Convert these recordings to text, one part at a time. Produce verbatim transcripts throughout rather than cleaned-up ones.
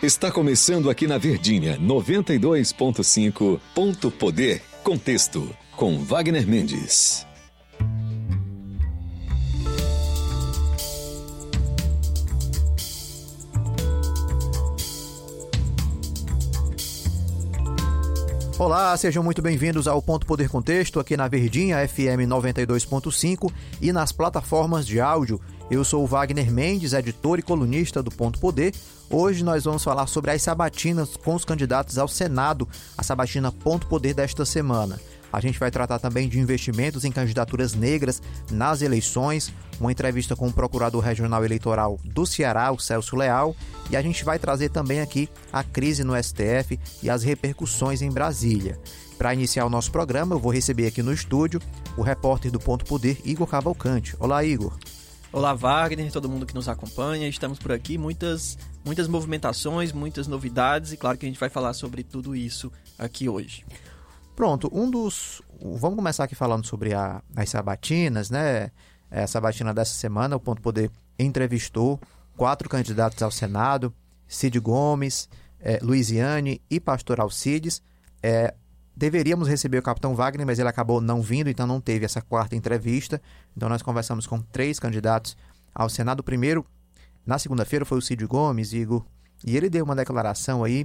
Está começando aqui na Verdinha, noventa e dois ponto cinco, Ponto Poder, Contexto, com Wagner Mendes. Olá, sejam muito bem-vindos ao Ponto Poder Contexto, aqui na Verdinha, F M noventa e dois ponto cinco e nas plataformas de áudio. Eu sou o Wagner Mendes, editor e colunista do Ponto Poder. Hoje nós vamos falar sobre as sabatinas com os candidatos ao Senado, a sabatina Ponto Poder desta semana. A gente vai tratar também de investimentos em candidaturas negras nas eleições, uma entrevista com o procurador regional eleitoral do Ceará, o Celso Leal, e a gente vai trazer também aqui a crise no S T F e as repercussões em Brasília. Para iniciar o nosso programa, eu vou receber aqui no estúdio o repórter do Ponto Poder, Igor Cavalcante. Olá, Igor. Olá, Wagner, todo mundo que nos acompanha. Estamos por aqui, muitas, muitas movimentações, muitas novidades, e claro que a gente vai falar sobre tudo isso aqui hoje. Pronto, um dos... Vamos começar aqui falando sobre a, as sabatinas, né? A sabatina dessa semana, o Ponto Poder entrevistou quatro candidatos ao Senado, Cid Gomes, é, Luiziane e Pastor Alcides. É, deveríamos receber o capitão Wagner, mas ele acabou não vindo, então não teve essa quarta entrevista. Então nós conversamos com três candidatos ao Senado. O primeiro, na segunda-feira, foi o Cid Gomes, Igor, e ele deu uma declaração aí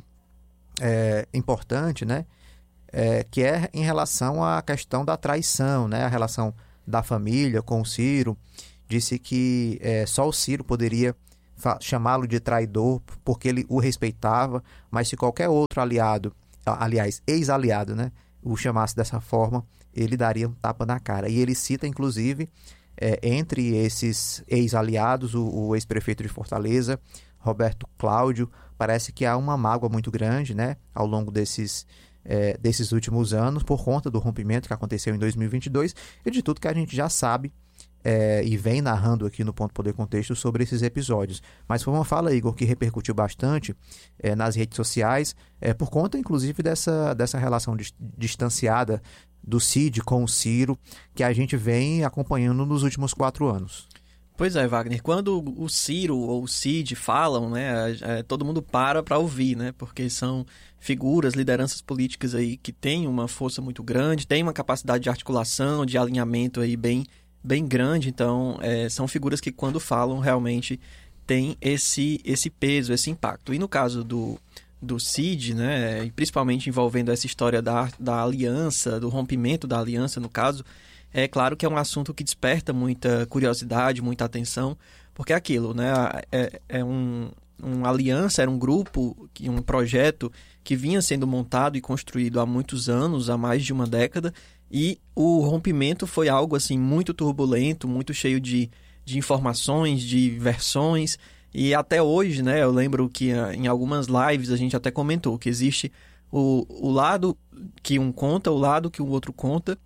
é, importante, né? É, que é em relação à questão da traição, né? A relação da família com o Ciro. Disse que é, só o Ciro poderia fa- chamá-lo de traidor porque ele o respeitava, mas se qualquer outro aliado, aliás, ex-aliado, né, o chamasse dessa forma, ele daria um tapa na cara. E ele cita, inclusive, é, entre esses ex-aliados, o, o ex-prefeito de Fortaleza, Roberto Cláudio. Parece que há uma mágoa muito grande, né, ao longo desses... É, desses últimos anos, por conta do rompimento que aconteceu em dois mil e vinte e dois e de tudo que a gente já sabe é, e vem narrando aqui no Ponto Poder Contexto sobre esses episódios. Mas foi uma fala, Igor, que repercutiu bastante é, nas redes sociais, é, por conta, inclusive, dessa, dessa relação dis- distanciada do Cid com o Ciro, que a gente vem acompanhando nos últimos quatro anos. Pois é, Wagner, quando o Ciro ou o Cid falam, né, é, todo mundo para para ouvir, né, porque são figuras, lideranças políticas aí que têm uma força muito grande, têm uma capacidade de articulação, de alinhamento aí bem, bem grande, então é, são figuras que quando falam realmente têm esse, esse peso, esse impacto. E no caso do, do Cid, né, e principalmente envolvendo essa história da, da aliança, do rompimento da aliança no caso, é claro que é um assunto que desperta muita curiosidade, muita atenção, porque é aquilo, né? É, é um, uma aliança, era um grupo, um projeto que vinha sendo montado e construído há muitos anos, há mais de uma década, e o rompimento foi algo assim muito turbulento, muito cheio de, de informações, de versões, e até hoje, né? Eu lembro que em algumas lives a gente até comentou que existe o, o lado que um conta, o lado que o outro conta,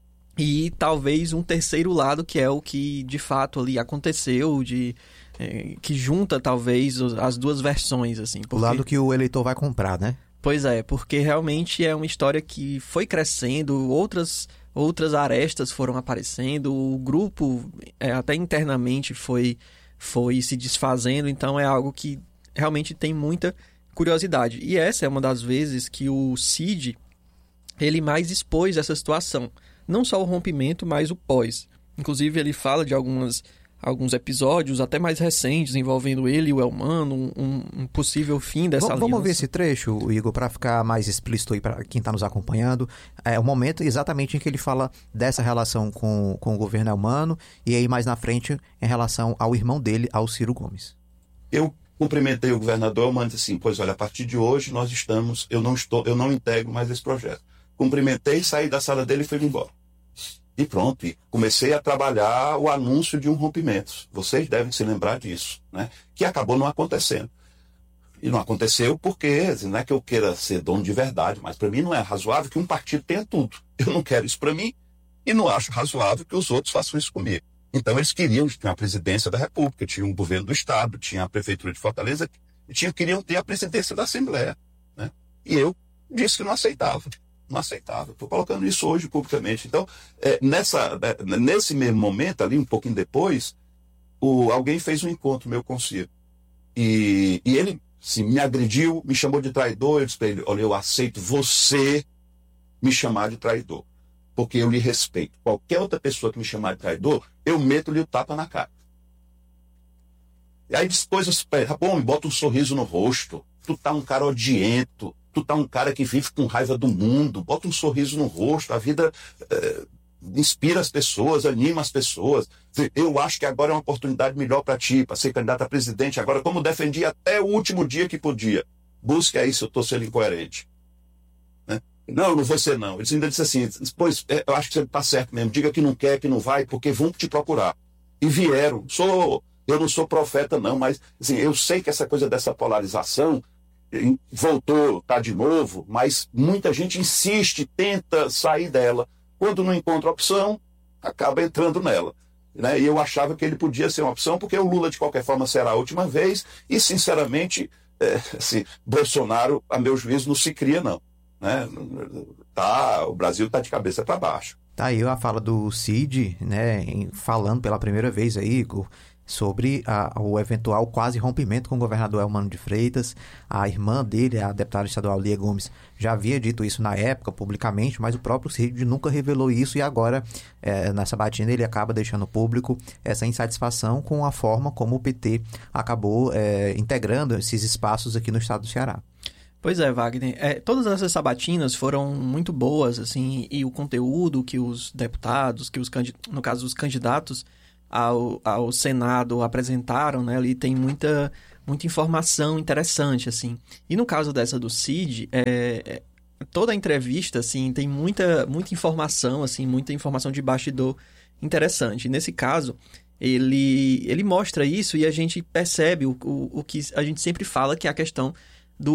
e talvez um terceiro lado, que é o que de fato ali aconteceu, de, é, que junta talvez as duas versões, assim. Porque... O lado que o eleitor vai comprar, né? Pois é, porque realmente é uma história que foi crescendo, outras, outras arestas foram aparecendo, o grupo é, até internamente foi, foi se desfazendo, então é algo que realmente tem muita curiosidade. E essa é uma das vezes que o Cid, ele mais expôs essa situação. Não só o rompimento, mas o pós. Inclusive, ele fala de algumas, alguns episódios, até mais recentes, envolvendo ele e o Elmano, um, um possível fim dessa v- aliança. Vamos ver esse trecho, Igor, para ficar mais explícito aí para quem está nos acompanhando. É o momento exatamente em que ele fala dessa relação com, com o governo Elmano, e aí mais na frente em relação ao irmão dele, ao Ciro Gomes. Eu cumprimentei o governador, Elmano disse assim, pois olha, a partir de hoje nós estamos, eu não estou, eu não integro mais esse projeto. Cumprimentei, saí da sala dele e fui embora. E pronto, e comecei a trabalhar o anúncio de um rompimento. Vocês devem se lembrar disso, né? Que acabou não acontecendo. E não aconteceu porque, não é que eu queira ser dono de verdade, mas para mim não é razoável que um partido tenha tudo. Eu não quero isso para mim e não acho razoável que os outros façam isso comigo. Então eles queriam ter a presidência da República, tinha um governo do Estado, tinha a Prefeitura de Fortaleza, e tinha, queriam ter a presidência da Assembleia, né? E eu disse que não aceitava. Não aceitava. Estou colocando isso hoje publicamente. Então, é, nessa, é, nesse mesmo momento, ali um pouquinho depois, o, alguém fez um encontro meu com o Ciro. E, e ele Se me agrediu, me chamou de traidor, eu disse para ele, olha, eu aceito você me chamar de traidor, porque eu lhe respeito. Qualquer outra pessoa que me chamar de traidor, eu meto-lhe o tapa na cara. E aí depois, bom, me bota um sorriso no rosto, tu tá um cara odiento, tu tá um cara que vive com raiva do mundo, bota um sorriso no rosto, a vida é, inspira as pessoas, anima as pessoas. Eu acho que agora é uma oportunidade melhor para ti, para ser candidato a presidente. Agora, como defendi até o último dia que podia, busque aí se eu estou sendo incoerente. Né? Não, eu não vou ser não. Eles ainda disse assim, pois, eu acho que você está certo mesmo, diga que não quer, que não vai, porque vão te procurar. E vieram. Sou, eu não sou profeta não, mas assim, eu sei que essa coisa dessa polarização voltou, tá de novo, mas muita gente insiste, tenta sair dela. Quando não encontra opção, acaba entrando nela. Né? E eu achava que ele podia ser uma opção, porque o Lula, de qualquer forma, será a última vez, e, sinceramente, é, assim, Bolsonaro, a meu juízo, não se cria, não. Né? Tá, o Brasil está de cabeça para baixo. Tá aí a fala do Cid, né, em, falando pela primeira vez aí, Igor, sobre a, o eventual quase rompimento com o governador Elmano de Freitas. A irmã dele, a deputada estadual Lia Gomes, já havia dito isso na época, publicamente, mas o próprio Cid nunca revelou isso e agora, é, na sabatina, ele acaba deixando público essa insatisfação com a forma como o P T acabou é, integrando esses espaços aqui no estado do Ceará. Pois é, Wagner. É, todas essas sabatinas foram muito boas, assim, e o conteúdo que os deputados, que os no caso, os candidatos ao, ao Senado apresentaram, né, ali tem muita, muita informação interessante, assim. E no caso dessa do Cid, é, é, toda a entrevista, assim, tem muita, muita informação, assim, muita informação de bastidor interessante. Nesse caso, ele, ele mostra isso e a gente percebe o, o, o que a gente sempre fala, que é a questão